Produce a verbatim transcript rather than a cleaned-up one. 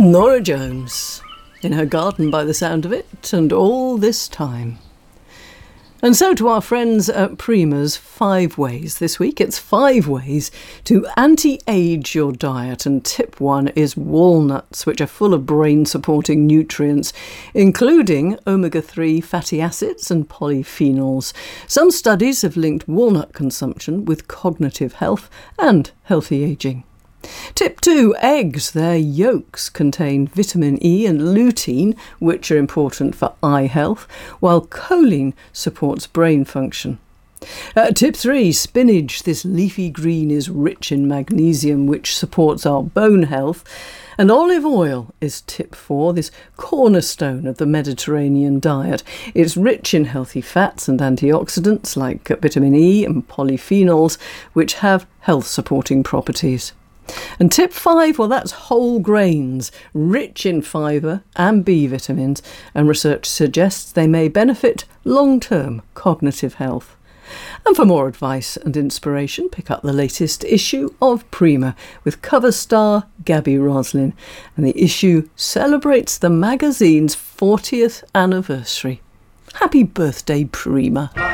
Norah Jones, in her garden by the sound of it, and all this time. And so to our friends at Prima's Five Ways this week. It's five ways to anti-age your diet, and tip one is walnuts, which are full of brain-supporting nutrients, including omega three fatty acids and polyphenols. Some studies have linked walnut consumption with cognitive health and healthy ageing. Tip two, eggs. Their yolks contain vitamin E and lutein, which are important for eye health, while choline supports brain function. Uh, tip three, spinach. This leafy green is rich in magnesium, which supports our bone health. And olive oil is tip four, this cornerstone of the Mediterranean diet. It's rich in healthy fats and antioxidants like vitamin E and polyphenols, which have health-supporting properties. And tip five, well, that's whole grains, rich in fibre and B vitamins, and research suggests they may benefit long-term cognitive health. And for more advice and inspiration, pick up the latest issue of Prima with cover star Gabby Roslin. And the issue celebrates the magazine's fortieth anniversary. Happy birthday, Prima.